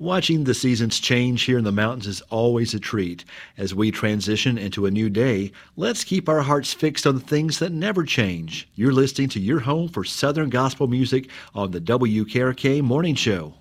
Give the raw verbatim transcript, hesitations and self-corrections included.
Watching the seasons change here in the mountains is always a treat. As we transition into a new day, let's keep our hearts fixed on the things that never change. You're listening to your home for Southern gospel music on the W K R K Morning Show.